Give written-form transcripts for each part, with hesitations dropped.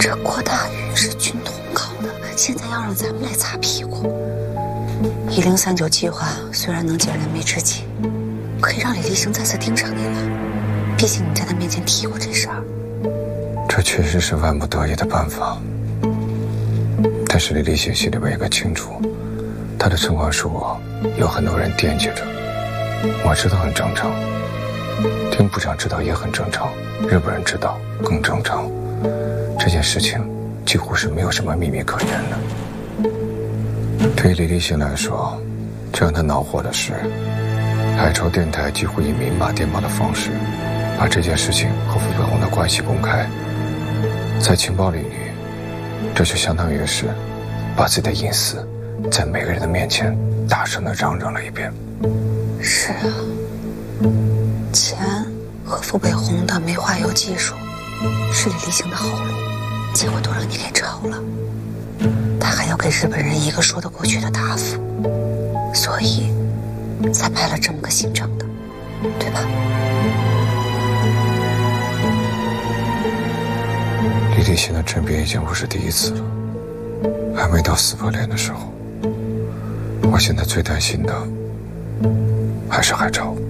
这郭大宇是军统搞的，现在要让咱们来擦屁股。1039计划虽然能解燃眉之急，可以让李立行再次盯上你了。毕竟你在他面前提过这事儿。 这确实是万不得已的办法，但是李立行心里边也清楚，他的城管叔有很多人惦记着。我知道很正常，丁部长知道也很正常，日本人知道更正常。这件事情几乎是没有什么秘密可言的。对于李立行来说，最让他恼火的是，海潮电台几乎以明码电报的方式，把这件事情和傅北红的关系公开。在情报领域，这就相当于是把自己的隐私在每个人的面前大声地嚷嚷了一遍。 是啊，钱和傅北红的煤化油技术是李立行的后路，结果都让你给抄了。他还要给日本人一个说得过去的答复，所以才派了这么个姓张的，对吧？ 李立行的政变已经不是第一次了，还没到撕破脸的时候。我现在最担心的还是海潮。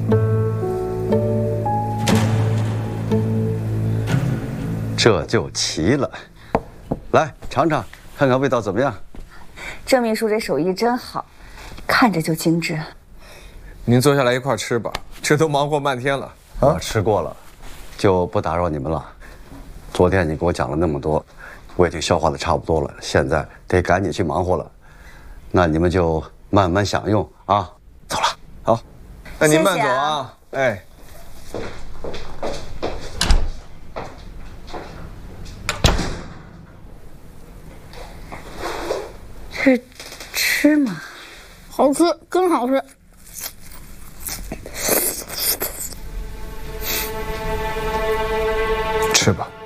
这就齐了，来尝尝，看看味道怎么样。 郑秘书这手艺真好，看着就精致。 您坐下来一块吃吧，这都忙活半天了。 我吃过了，就不打扰你们了。昨天你给我讲了那么多，我已经消化的差不多了，现在得赶紧去忙活了。那你们就慢慢享用啊。走了，好。 那您慢走啊。哎。 是吃吗？ 好吃，真好吃。 吃吧。